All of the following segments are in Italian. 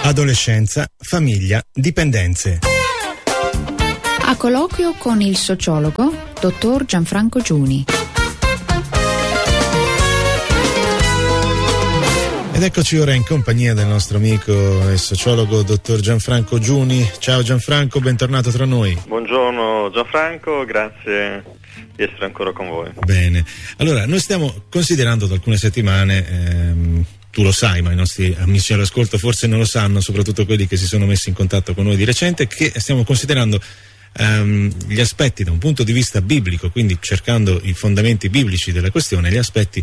Adolescenza, famiglia, dipendenze. A colloquio con il sociologo, dottor Gianfranco Giuni. Ed eccoci ora in compagnia del nostro amico e sociologo, dottor Gianfranco Giuni. Ciao Gianfranco, bentornato tra noi. Buongiorno Gianfranco, grazie di essere ancora con voi. Bene, allora noi stiamo considerando da alcune settimane, tu lo sai, ma i nostri amici all'ascolto forse non lo sanno, soprattutto quelli che si sono messi in contatto con noi di recente, che stiamo considerando gli aspetti da un punto di vista biblico, quindi cercando i fondamenti biblici della questione, gli aspetti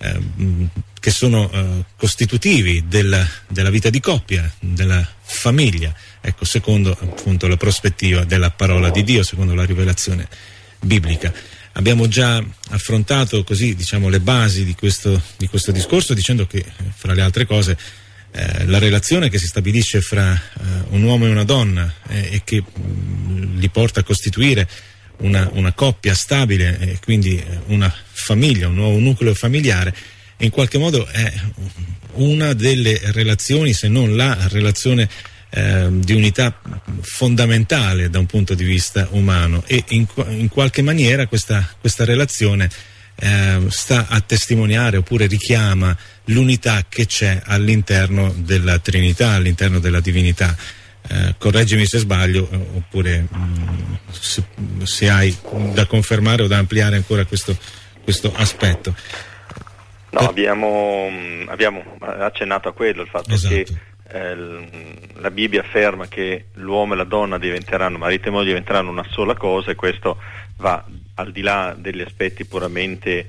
che sono costitutivi della vita di coppia, della famiglia, ecco, secondo appunto la prospettiva della parola di Dio, secondo la rivelazione biblica. Abbiamo già affrontato così, diciamo, le basi di questo discorso, dicendo che fra le altre cose la relazione che si stabilisce fra un uomo e una donna e che li porta a costituire una coppia stabile e quindi una famiglia, un nuovo nucleo familiare, e in qualche modo è una delle relazioni, se non la relazione di unità fondamentale da un punto di vista umano, e in qualche maniera questa relazione sta a testimoniare oppure richiama l'unità che c'è all'interno della Trinità, all'interno della divinità. Correggimi se sbaglio, oppure se hai da confermare o da ampliare ancora questo aspetto. No, abbiamo accennato a quello, il fatto, esatto, che la Bibbia afferma che l'uomo e la donna diventeranno, marito e moglie diventeranno una sola cosa, e questo va al di là degli aspetti puramente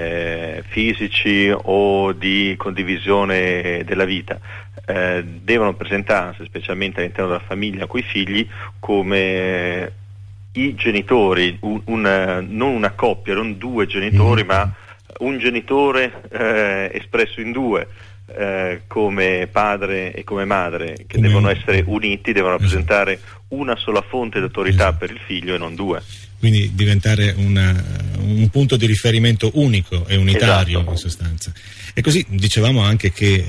fisici o di condivisione della vita. Devono presentarsi, specialmente all'interno della famiglia coi figli, come i genitori, non una coppia, non due genitori, ma un genitore espresso in due, come padre e come madre, che devono essere uniti, devono rappresentare una sola fonte di autorità per il figlio e non due. Quindi diventare un punto di riferimento unico e unitario, esatto, in sostanza. E così dicevamo anche che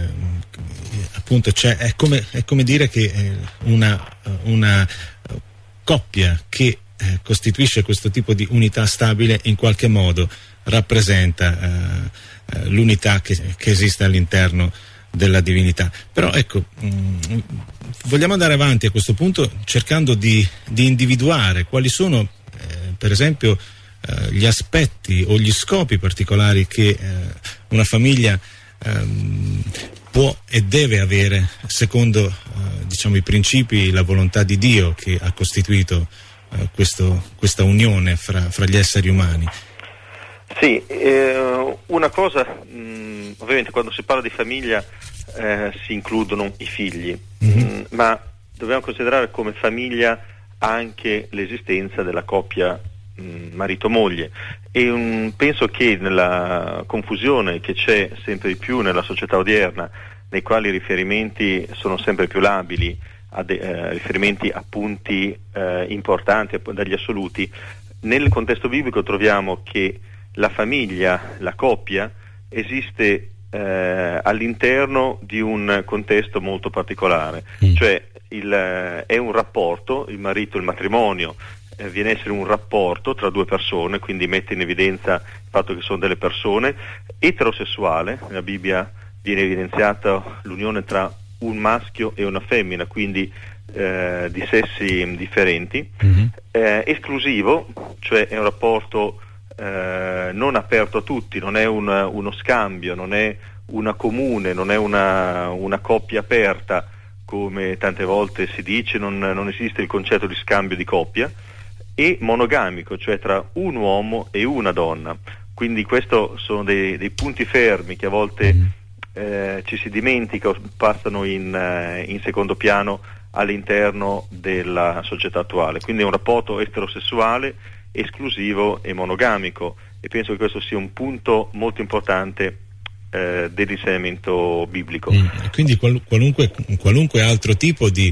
appunto è come dire che una coppia che costituisce questo tipo di unità stabile in qualche modo rappresenta l'unità che esiste all'interno della divinità. Però ecco, vogliamo andare avanti a questo punto cercando di individuare quali sono per esempio gli aspetti o gli scopi particolari che una famiglia può e deve avere secondo diciamo i principi, la volontà di Dio che ha costituito questa unione fra gli esseri umani. Sì, una cosa, ovviamente quando si parla di famiglia si includono i figli, ma dobbiamo considerare come famiglia anche l'esistenza della coppia marito-moglie, e penso che nella confusione che c'è sempre di più nella società odierna, nei quali i riferimenti sono sempre più labili, riferimenti a punti importanti, dagli assoluti, nel contesto biblico troviamo che la famiglia, la coppia, esiste all'interno di un contesto molto particolare, cioè è un rapporto, il marito, il matrimonio viene a essere un rapporto tra due persone, quindi mette in evidenza il fatto che sono delle persone, eterosessuale. Nella Bibbia viene evidenziata l'unione tra un maschio e una femmina, quindi di sessi differenti, esclusivo, cioè è un rapporto non aperto a tutti, non è uno scambio, non è una comune, non è una coppia aperta, come tante volte si dice, non esiste il concetto di scambio di coppia, e monogamico, cioè tra un uomo e una donna. Quindi questo sono dei punti fermi che a volte ci si dimentica o passano in secondo piano all'interno della società attuale. Quindi è un rapporto eterosessuale, esclusivo e monogamico, e penso che questo sia un punto molto importante dell'insegnamento biblico. Quindi qualunque altro tipo di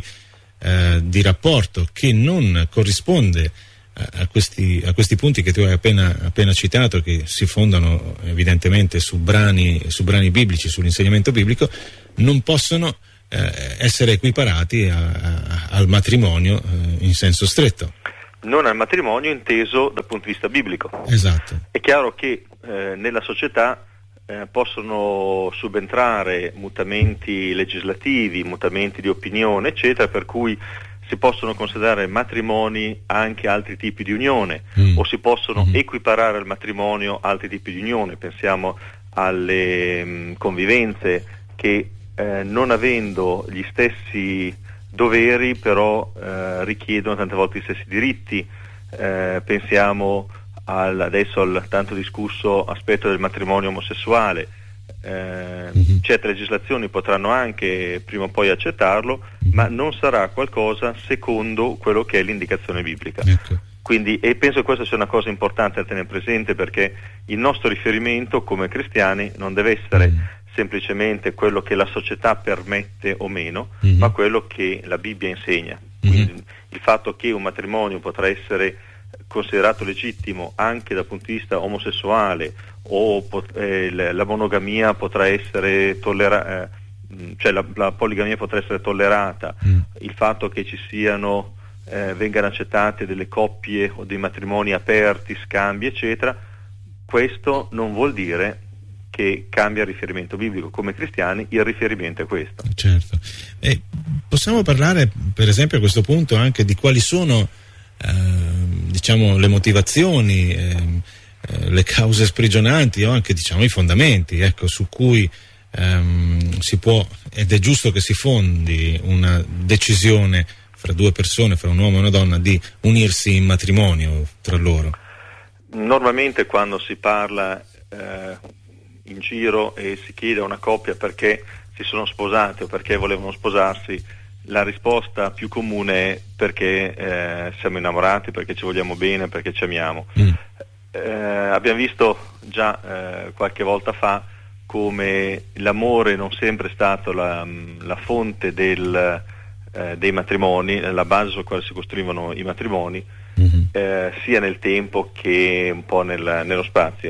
rapporto che non corrisponde a questi punti che tu hai appena citato, che si fondano evidentemente su brani biblici, sull'insegnamento biblico, non possono essere equiparati al matrimonio in senso stretto. Non al matrimonio inteso dal punto di vista biblico. Esatto. È chiaro che nella società possono subentrare mutamenti legislativi, mutamenti di opinione, eccetera, per cui si possono considerare matrimoni anche altri tipi di unione, o si possono equiparare al matrimonio altri tipi di unione. Pensiamo alle convivenze che non avendo gli stessi doveri però richiedono tante volte gli stessi diritti. Pensiamo adesso al tanto discusso aspetto del matrimonio omosessuale. Certe legislazioni potranno anche prima o poi accettarlo, ma non sarà qualcosa secondo quello che è l'indicazione biblica. Ecco. Quindi, e penso che questa sia una cosa importante da tenere presente, perché il nostro riferimento come cristiani non deve essere semplicemente quello che la società permette o meno, ma quello che la Bibbia insegna. Quindi il fatto che un matrimonio potrà essere considerato legittimo anche dal punto di vista omosessuale, o la monogamia potrà essere tollerata, cioè la poligamia potrà essere tollerata, il fatto che ci siano vengano accettate delle coppie o dei matrimoni aperti, scambi, eccetera, questo non vuol dire che cambia il riferimento biblico. Come cristiani il riferimento è questo. Certo. E possiamo parlare per esempio a questo punto anche di quali sono diciamo le motivazioni, le cause sprigionanti o anche diciamo i fondamenti, ecco, su cui si può ed è giusto che si fondi una decisione fra due persone, fra un uomo e una donna, di unirsi in matrimonio tra loro. Normalmente quando si parla in giro e si chiede a una coppia perché si sono sposati o perché volevano sposarsi, la risposta più comune è perché siamo innamorati, perché ci vogliamo bene, perché ci amiamo. Abbiamo visto già qualche volta fa come l'amore non sempre è stato la fonte dei matrimoni, la base sulla quale si costruivano i matrimoni, sia nel tempo che un po' nello spazio.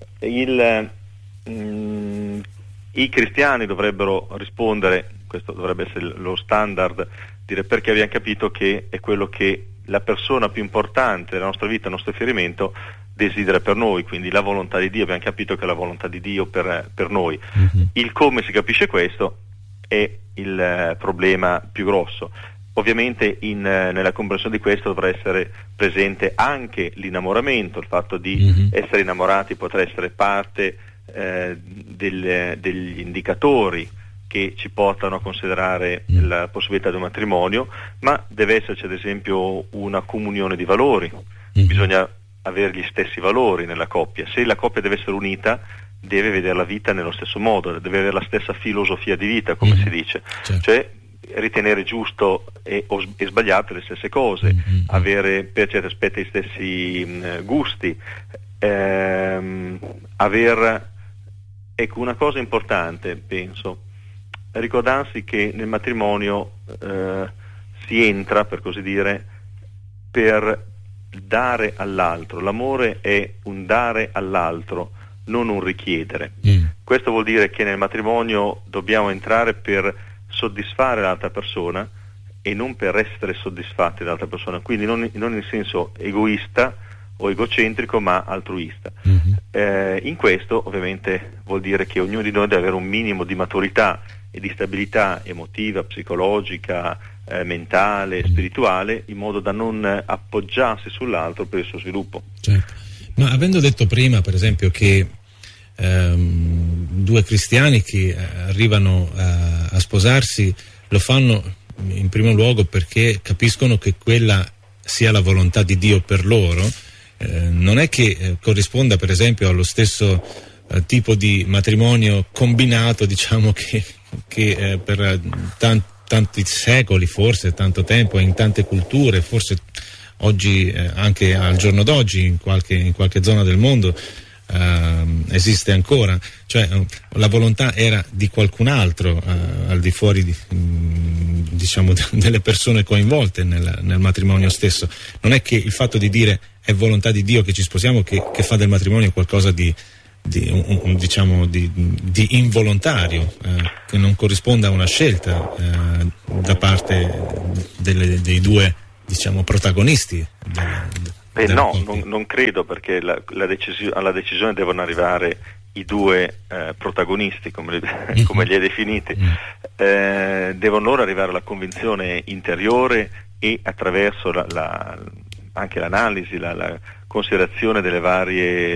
I cristiani dovrebbero rispondere, questo dovrebbe essere lo standard, dire perché abbiamo capito che è quello che la persona più importante della nostra vita, il nostro riferimento, desidera per noi, quindi la volontà di Dio. Abbiamo capito che è la volontà di Dio per noi. Il come si capisce questo è il problema più grosso. Ovviamente nella comprensione di questo dovrà essere presente anche l'innamoramento, il fatto di essere innamorati potrà essere parte degli indicatori che ci portano a considerare la possibilità di un matrimonio, ma deve esserci ad esempio una comunione di valori. Bisogna avere gli stessi valori nella coppia. Se la coppia deve essere unita, deve vedere la vita nello stesso modo, deve avere la stessa filosofia di vita, come si dice, cioè ritenere giusto e sbagliato le stesse cose, avere per certi aspetti gli stessi gusti, ecco, una cosa importante, penso, ricordarsi che nel matrimonio si entra, per così dire, per dare all'altro. L'amore è un dare all'altro, non un richiedere. Questo vuol dire che nel matrimonio dobbiamo entrare per soddisfare l'altra persona e non per essere soddisfatti dall'altra persona, quindi non in senso egoista o egocentrico, ma altruista. In questo ovviamente vuol dire che ognuno di noi deve avere un minimo di maturità e di stabilità emotiva, psicologica, mentale, spirituale, in modo da non appoggiarsi sull'altro per il suo sviluppo. Certo. Ma avendo detto prima, per esempio, che due cristiani che arrivano a sposarsi lo fanno in primo luogo perché capiscono che quella sia la volontà di Dio per loro, non è che corrisponda per esempio allo stesso tipo di matrimonio combinato, diciamo, che per tanti secoli, forse tanto tempo, in tante culture, forse oggi anche al giorno d'oggi in qualche zona del mondo esiste ancora, cioè la volontà era di qualcun altro al di fuori diciamo delle persone coinvolte nel matrimonio stesso. Non è che il fatto di dire è volontà di Dio che ci sposiamo che fa del matrimonio qualcosa di diciamo di involontario, che non corrisponda a una scelta da parte dei due, diciamo, protagonisti non credo, perché alla decisione devono arrivare i due protagonisti, come li hai definiti. Devono loro arrivare alla convinzione interiore, e attraverso anche l'analisi, la considerazione delle varie